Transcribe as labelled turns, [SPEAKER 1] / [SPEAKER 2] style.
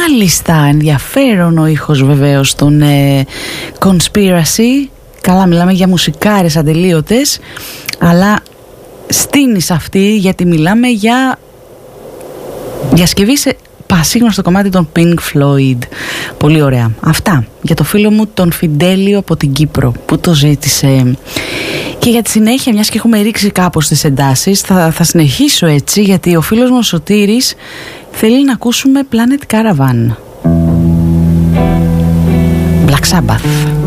[SPEAKER 1] Μάλιστα, ενδιαφέρον ο ήχος βεβαίως των Conspiracy. Καλά, μιλάμε για μουσικάρες ατελείωτες, αλλά στείνεις αυτή γιατί μιλάμε για διασκευή σε πασίγνωστο κομμάτι των Pink Floyd. Πολύ ωραία. Αυτά για το φίλο μου τον Φιντέλιο από την Κύπρο που το ζήτησε. Και για τη συνέχεια, μιας και έχουμε ρίξει κάπως τις εντάσεις, θα συνεχίσω έτσι, γιατί ο φίλος μου ο Σωτήρης θέλει να ακούσουμε Planet Caravan, Black Sabbath.